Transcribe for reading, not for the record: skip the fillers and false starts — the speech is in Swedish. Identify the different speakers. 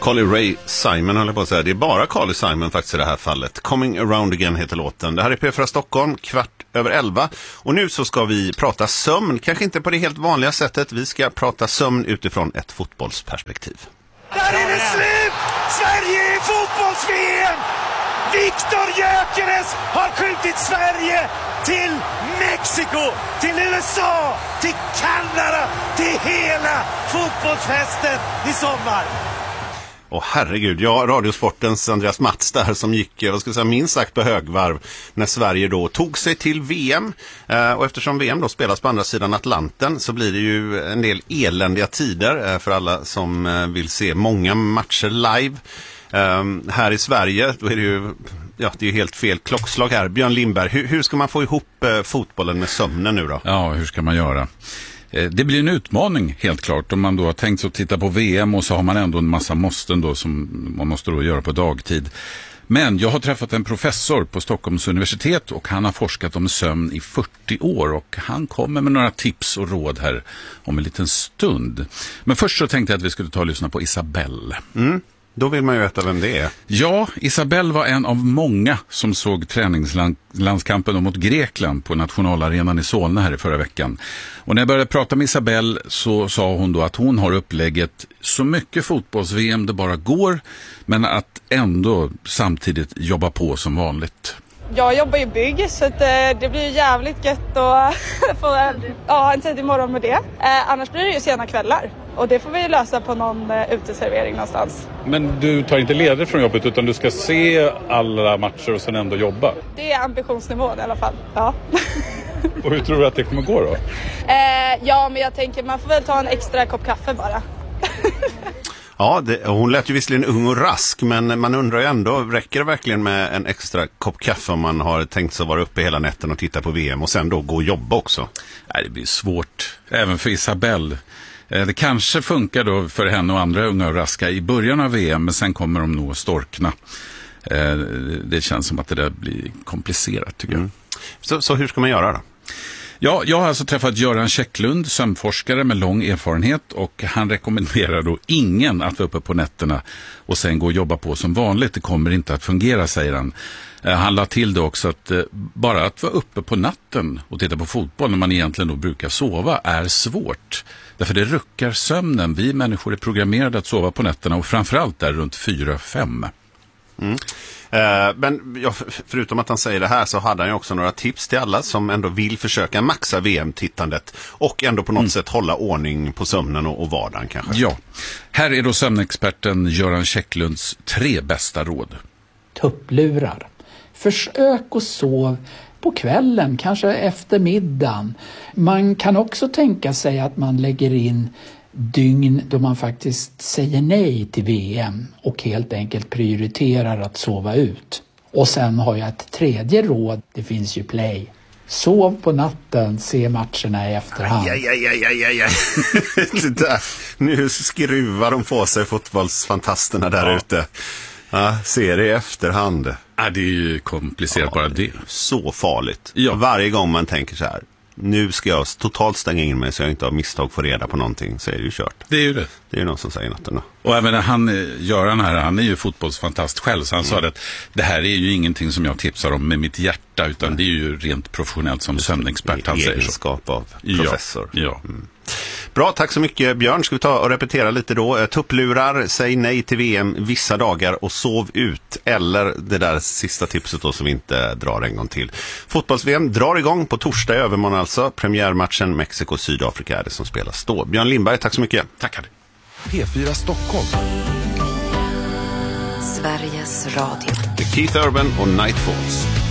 Speaker 1: Carly Rae Simon håller på att säga. Det är bara Carly Simon faktiskt i det här fallet. Coming Around Again heter låten. Det här är P4 Stockholm, 11:15. Och nu så ska vi prata sömn. Kanske inte på det helt vanliga sättet. Vi ska prata sömn utifrån ett fotbollsperspektiv.
Speaker 2: Där är det slut! Sverige i fotbolls-VM! Viktor Gyökeres har skjutit Sverige till Mexiko, till USA, till Kanada, till hela fotbollsfesten i sommar.
Speaker 1: Åh herregud, Radiosportens Andreas Mats där som gick, minst sagt på högvarv när Sverige då tog sig till VM. Och eftersom VM då spelas på andra sidan Atlanten så blir det ju en del eländiga tider för alla som vill se många matcher live. Här i Sverige då är det ju det är helt fel klockslag här. Björn Lindberg, hur ska man få ihop fotbollen med sömnen nu då?
Speaker 3: Ja, hur ska man göra? Det blir en utmaning helt klart om man då har tänkt sig att titta på VM och så har man ändå en massa måsten då som man måste då göra på dagtid. Men jag har träffat en professor på Stockholms universitet och han har forskat om sömn i 40 år och han kommer med några tips och råd här om en liten stund. Men först så tänkte jag att vi skulle ta och lyssna på Isabelle.
Speaker 1: Då vill man ju veta vem det är.
Speaker 3: Ja, Isabelle var en av många som såg träningslandskampen mot Grekland på nationalarenan i Solna här i förra veckan. Och när jag började prata med Isabelle så sa hon då att hon har upplägget så mycket fotbolls-VM det bara går, men att ändå samtidigt jobba på som vanligt.
Speaker 4: Jag jobbar ju bygg så att det blir jävligt gött att få en tidig morgon med det. Annars blir det ju sena kvällar och det får vi lösa på någon uteservering någonstans.
Speaker 3: Men du tar inte ledigt från jobbet utan du ska se alla matcher och sen ändå jobba?
Speaker 4: Det är ambitionsnivån i alla fall, ja.
Speaker 3: Och hur tror du att det kommer gå då?
Speaker 4: Men jag tänker man får väl ta en extra kopp kaffe bara.
Speaker 1: Ja, hon lät ju visserligen ung och rask, men man undrar ju ändå, räcker det verkligen med en extra kopp kaffe om man har tänkt sig vara uppe hela natten och titta på VM och sen då gå och jobba också?
Speaker 3: Nej, det blir svårt, även för Isabelle. Det kanske funkar då för henne och andra unga och raska i början av VM, men sen kommer de nog storkna. Det känns som att det där blir komplicerat tycker jag.
Speaker 1: Så hur ska man göra då?
Speaker 3: Ja, jag har alltså träffat Göran Käcklund, sömnforskare med lång erfarenhet och han rekommenderar då ingen att vara uppe på nätterna och sen gå och jobba på som vanligt. Det kommer inte att fungera, säger han. Han la till det också att bara att vara uppe på natten och titta på fotboll när man egentligen då brukar sova är svårt. Därför det ruckar sömnen. Vi människor är programmerade att sova på nätterna och framförallt där runt 4-5.
Speaker 1: Men förutom att han säger det här så hade han ju också några tips till alla som ändå vill försöka maxa VM-tittandet och ändå på något sätt hålla ordning på sömnen och vardagen kanske.
Speaker 3: Ja, här är då sömnexperten Göran Käcklunds 3 bästa råd.
Speaker 5: Tupplurar. Försök att sova på kvällen, kanske efter middagen. Man kan också tänka sig att man lägger in dygn då man faktiskt säger nej till VM och helt enkelt prioriterar att sova ut. Och sen har jag ett 3:e råd, det finns ju play. Sov på natten, se matcherna i efterhand.
Speaker 1: Nu skruvar de på sig fotbollsfantasterna där ute. Ja, se det i efterhand.
Speaker 3: Ja, det är ju komplicerat bara det.
Speaker 1: Så farligt.
Speaker 3: Ja.
Speaker 1: Varje gång man tänker så här, nu ska jag totalt stänga in mig så jag inte har misstag får reda på någonting, så är det ju kört.
Speaker 3: Det är ju det.
Speaker 1: Det är ju någon som säger något då.
Speaker 3: Och även Göran här, han är ju fotbollsfantast själv, så han sa att det här är ju ingenting som jag tipsar om med mitt hjärta, utan det är ju rent professionellt som sömnexpert. Han säger så.
Speaker 1: Egenskap av professor.
Speaker 3: Ja.
Speaker 1: Bra, tack så mycket Björn. Ska vi ta och repetera lite då. Tupplurar, säg nej till VM vissa dagar och sov ut. Eller det där sista tipset då som vi inte drar en gång till. Fotbolls-VM drar igång på torsdag i övermorgon alltså. Premiärmatchen Mexiko-Sydafrika är det som spelas då. Björn Lindberg, tack så mycket.
Speaker 3: Tackar.
Speaker 6: P4 Stockholm.
Speaker 7: Sveriges Radio.
Speaker 1: Keith Urban och Night Falls.